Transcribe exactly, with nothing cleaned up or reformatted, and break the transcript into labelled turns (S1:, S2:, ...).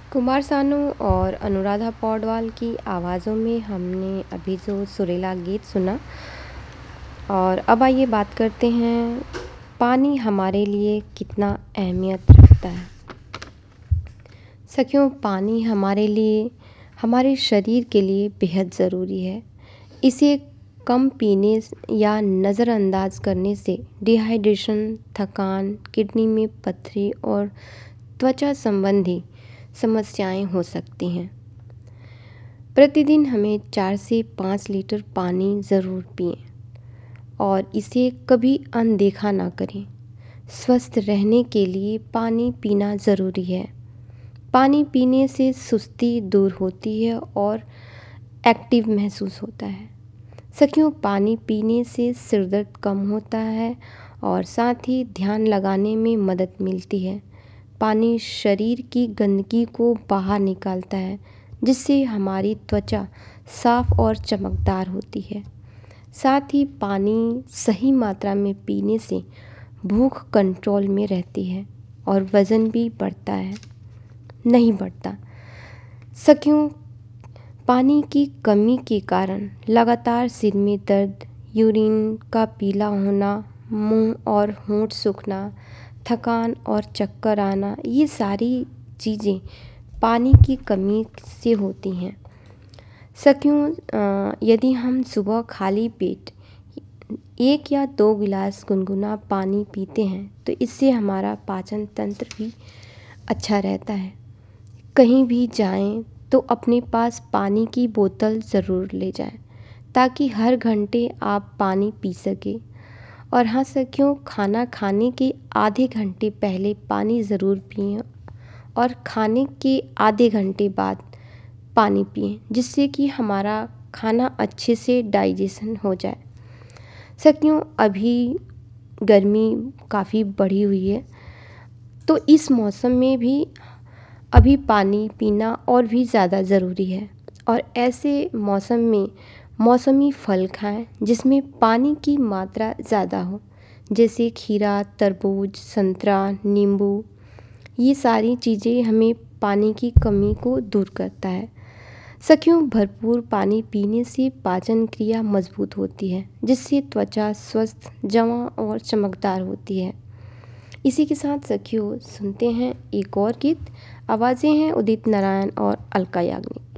S1: कुमार सानू और अनुराधा पौडवाल की आवाज़ों में हमने अभी जो सुरीला गीत सुना। और अब आइए बात करते हैं पानी हमारे लिए कितना अहमियत रखता है। सखियों, पानी हमारे लिए, हमारे शरीर के लिए बेहद ज़रूरी है। इसे कम पीने या नज़रअंदाज करने से डिहाइड्रेशन, थकान, किडनी में पथरी और त्वचा संबंधी समस्याएं हो सकती हैं। प्रतिदिन हमें चार से पाँच लीटर पानी ज़रूर पिएं और इसे कभी अनदेखा ना करें। स्वस्थ रहने के लिए पानी पीना ज़रूरी है। पानी पीने से सुस्ती दूर होती है और एक्टिव महसूस होता है। सखियों, पानी पीने से सिर दर्द कम होता है और साथ ही ध्यान लगाने में मदद मिलती है। पानी शरीर की गंदगी को बाहर निकालता है, जिससे हमारी त्वचा साफ और चमकदार होती है। साथ ही पानी सही मात्रा में पीने से भूख कंट्रोल में रहती है और वज़न भी बढ़ता है नहीं बढ़ता। सखियों, पानी की कमी के कारण लगातार सिर में दर्द, यूरिन का पीला होना, मुंह और होंठ सूखना, थकान और चक्कर आना, ये सारी चीज़ें पानी की कमी से होती हैं। सखियों, यदि हम सुबह खाली पेट एक या दो गिलास गुनगुना पानी पीते हैं तो इससे हमारा पाचन तंत्र भी अच्छा रहता है। कहीं भी जाएं तो अपने पास पानी की बोतल ज़रूर ले जाएं, ताकि हर घंटे आप पानी पी सकें। और हाँ सखियों, खाना खाने के आधे घंटे पहले पानी ज़रूर पिएं और खाने के आधे घंटे बाद पानी पिएं, जिससे कि हमारा खाना अच्छे से डाइजेशन हो जाए। सखियों, अभी गर्मी काफ़ी बढ़ी हुई है, तो इस मौसम में भी अभी पानी पीना और भी ज़्यादा ज़रूरी है। और ऐसे मौसम में मौसमी फल खाएं जिसमें पानी की मात्रा ज़्यादा हो, जैसे खीरा, तरबूज, संतरा, नींबू। ये सारी चीज़ें हमें पानी की कमी को दूर करता है। सखियों, भरपूर पानी पीने से पाचन क्रिया मजबूत होती है, जिससे त्वचा स्वस्थ, जवां और चमकदार होती है। इसी के साथ सखियों, सुनते हैं एक और गीत। आवाज़ें हैं उदित नारायण और अलका याग्निक।